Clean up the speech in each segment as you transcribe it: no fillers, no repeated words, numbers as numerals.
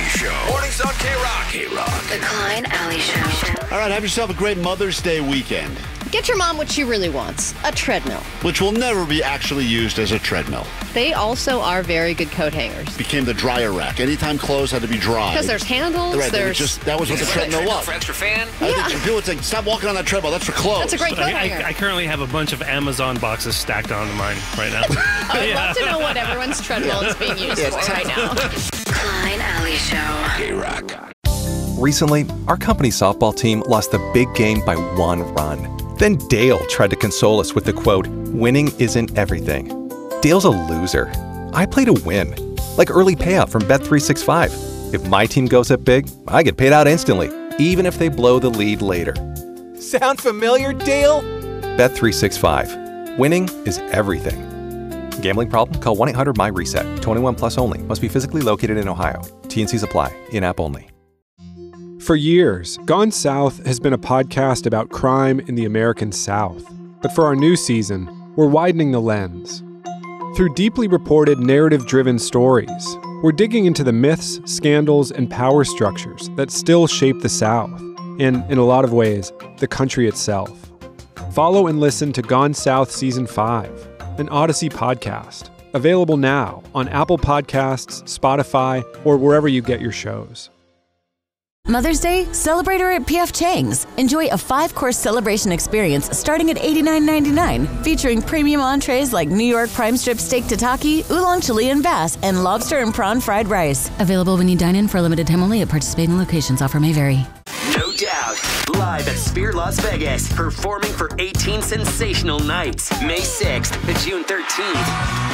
Alley Show. Mornings on K-Rock. K-Rock. The Klein Alley Show. All right, have yourself a great Mother's Day weekend. Get your mom what she really wants, a treadmill. Which will never be actually used as a treadmill. They also are very good coat hangers. Became the dryer rack. Anytime clothes had to be dry. Because there's handles, right, that was what the treadmill was. For extra fan? Yeah. People would say, stop walking on that treadmill, that's for clothes. That's a great coat hanger. I currently have a bunch of Amazon boxes stacked onto mine right now. I would love to know what everyone's treadmill is being used for right now. Klein Alley Show. K-Rock. Recently, our company softball team lost the big game by 1 run. Then Dale tried to console us with the quote, "Winning isn't everything." Dale's a loser. I play to win, like early payout from Bet365. If my team goes up big, I get paid out instantly, even if they blow the lead later. Sound familiar, Dale? Bet365. Winning is everything. Gambling problem? Call 1-800-MY-RESET. 21 plus only. Must be physically located in Ohio. T&Cs apply. In-app only. For years, Gone South has been a podcast about crime in the American South. But for our new season, we're widening the lens. Through deeply reported, narrative-driven stories, we're digging into the myths, scandals, and power structures that still shape the South, and, in a lot of ways, the country itself. Follow and listen to Gone South Season 5, an Odyssey podcast, available now on Apple Podcasts, Spotify, or wherever you get your shows. Mother's Day? Celebrate her at P.F. Chang's. Enjoy a 5-course celebration experience starting at $89.99, featuring premium entrees like New York prime strip steak tataki, oolong Chilean bass, and lobster and prawn fried rice. Available when you dine in for a limited time only at participating locations. Offer may vary. No Doubt, live at Sphere Las Vegas, performing for 18 sensational nights, May 6th to June 13th.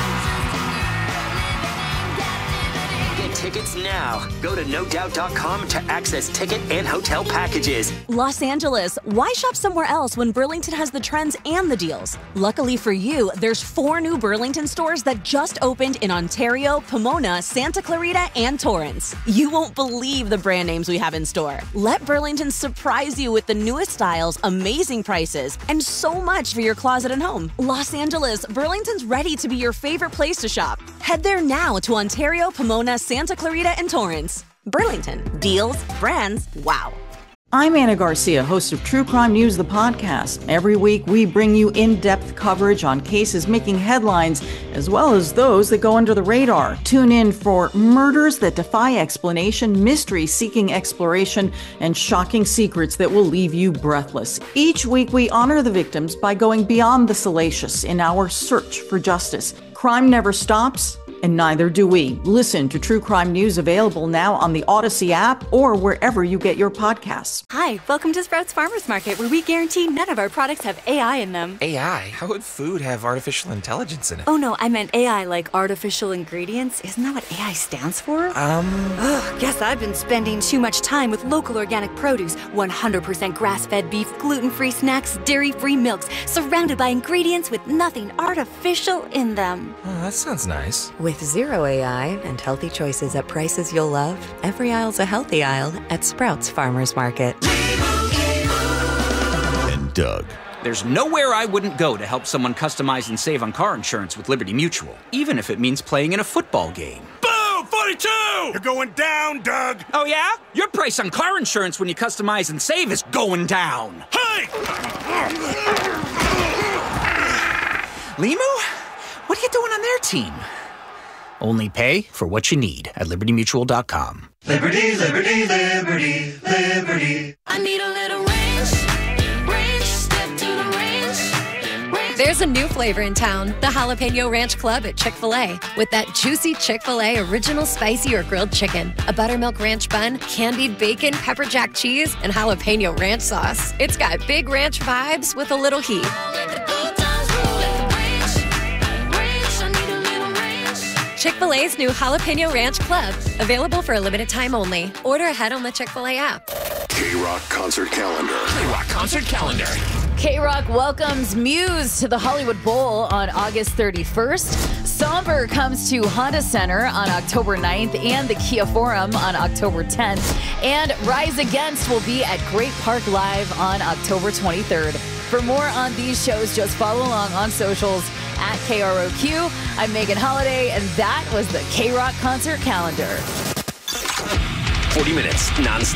Tickets now. Go to NoDoubt.com to access ticket and hotel packages. Los Angeles, why shop somewhere else when Burlington has the trends and the deals? Luckily for you, there's 4 new Burlington stores that just opened in Ontario, Pomona, Santa Clarita, and Torrance. You won't believe the brand names we have in store. Let Burlington surprise you with the newest styles, amazing prices, and so much for your closet and home. Los Angeles, Burlington's ready to be your favorite place to shop. Head there now to Ontario, Pomona, Santa Clarita, and Torrance. Burlington. Deals, brands, wow. I'm Anna Garcia, host of True Crime News, the podcast. Every week, we bring you in-depth coverage on cases making headlines, as well as those that go under the radar. Tune in for murders that defy explanation, mysteries seeking exploration, and shocking secrets that will leave you breathless. Each week, we honor the victims by going beyond the salacious in our search for justice. Crime never stops, and neither do we. Listen to True Crime News, available now on the Odyssey app or wherever you get your podcasts. Hi, welcome to Sprouts Farmers Market, where we guarantee none of our products have AI in them. AI? How would food have artificial intelligence in it? Oh no, I meant AI like artificial ingredients. Isn't that what AI stands for? Ugh, guess I've been spending too much time with local organic produce, 100% grass-fed beef, gluten-free snacks, dairy-free milks, surrounded by ingredients with nothing artificial in them. Oh, that sounds nice. With zero AI and healthy choices at prices you'll love, every aisle's a healthy aisle at Sprouts Farmers Market. And Doug. There's nowhere I wouldn't go to help someone customize and save on car insurance with Liberty Mutual, even if it means playing in a football game. Boom! 42! You're going down, Doug! Oh yeah? Your price on car insurance when you customize and save is going down. Hey! Limu? What are you doing on their team? Only pay for what you need at LibertyMutual.com. Liberty, liberty, liberty, liberty. I need a little ranch, step to the ranch. There's a new flavor in town, the Jalapeno Ranch Club at Chick-fil-A. With that juicy Chick-fil-A original spicy or grilled chicken, a buttermilk ranch bun, candied bacon, pepper jack cheese, and jalapeno ranch sauce. It's got big ranch vibes with a little heat. Chick-fil-A's new Jalapeno Ranch Club. Available for a limited time only. Order ahead on the Chick-fil-A app. K-Rock Concert Calendar. K-Rock Concert Calendar. K-Rock welcomes Muse to the Hollywood Bowl on August 31st. Somber comes to Honda Center on October 9th and the Kia Forum on October 10th. And Rise Against will be at Great Park Live on October 23rd. For more on these shows, just follow along on socials at KROQ. I'm Megan Holiday, and that was the K-Rock Concert Calendar. 40 minutes nonstop.